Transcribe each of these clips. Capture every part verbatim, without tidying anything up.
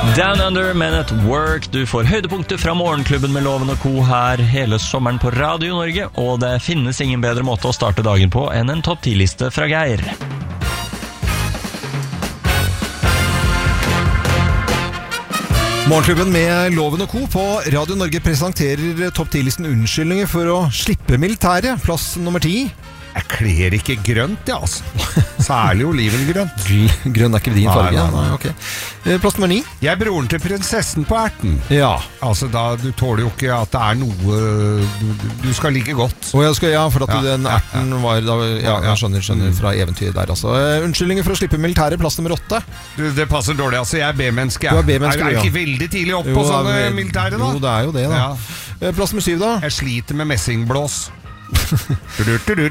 Down Under, Men at Work. Du får høydepunkter fra Morgenklubben med Loven og Co. her hele sommeren på Radio Norge, og det finnes ingen bedre måte å starte dagen på enn en topp ti-liste fra Geir. Morgenklubben med Loven og Co. på Radio Norge presenterer topp ti-listen unnskyldninger for å slippe militæret. Plass nummer ti. Jeg kler ikke grønt, ja, altså. Særlig olivengrønt. Grønn er ikke din farge? Nei, nei, nei. Okay. Plass nummer ni. Jeg er broren til prinsessen på erten. Ja. Altså, da, du tåler jo ikke at det er noe Du, du skal like godt. Oh, jeg skal, ja, for at ja, den erten var da, ja, jeg skjønner, skjønner fra eventyret der, altså. Unnskyldninger for å slippe militæret, plass nummer åtte. Du, det passer dårlig, altså. Jeg er B-menneske. Du er B-menneske, er, er ja. ikke veldig tidlig opp jo, på sånne er, militære, da? Jo, det er jo det, da. Ja. Plass nummer syv, da. Jeg sliter med messingblås. det, er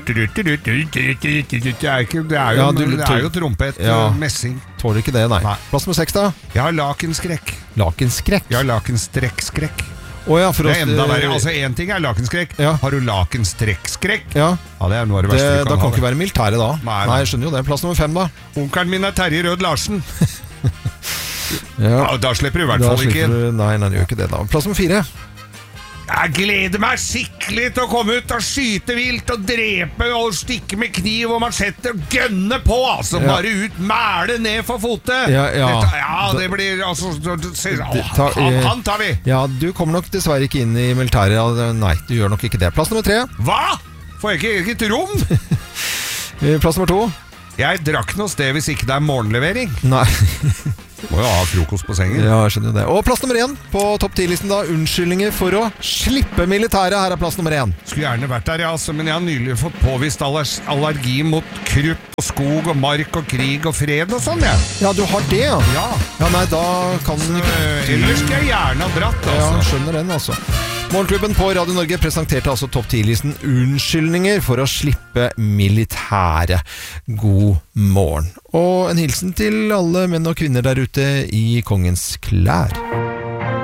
ikke, det, er jo, ja, du, det er jo trompet, ja. Messing. Tåler ikke det, nei. nei. Plass nummer seks, da. Jeg har lakenskrekk. Lakenskrekk? Jeg har lakenstrekkskrekk. Oh, ja, for det er enda verre. Altså, en ting er lakenskrekk. Ja. Har du lakenstrekkskrekk? Ja. Ja, det er noe av det verste det, vi kan da ha. kan ikke være militære da. Nei, nei. nei, jeg skjønner jo det. Plass nummer fem, da. Onkelen min er Terje Rød Larsen. ja. Ja, da slipper du i hvert fall ikke. Du, nei, nei, det gjør ikke det da. Plass nummer fire. Jeg gleder meg skikkelig til å komme ut og skyte vilt og drepe og stikke med kniv og machette og gønne på, altså. Ja. Bare ut, mæle ned for fotet. Ja, ja. Dette, ja det blir altså se, å, han, han tar vi. Ja, du kommer nok dessverre ikke inn i militæret. Nei, du gjør nok ikke det. Plass nummer tre. Hva? Får jeg ikke, ikke et rom? Plass nummer to. Jeg drakk noe sted hvis ikke det er morgenlevering. Nei. Må jo ha frokost på sengen. Ja, jeg skjønner det. Og plass nummer én på topp ti-listen da. Unnskyldninger for å slippe militæret. Her er plass nummer én. Skulle gjerne vært der, ja, altså, men jeg har nylig fått påvist allergi mot krutt og skog og mark og krig og fred og sånn, ja. Ja, du har det, ja. Ja, ja nei, da kan den ikke... Ellers skal jeg gjerne ha dratt, altså. Ja, skjønner den, altså. Morgenklubben på Radio Norge presenterte altså topp ti-listen unnskyldninger for å slippe militæret. God morgen. Og en hilsen til alle menn og kvinner der ute i kongens klær.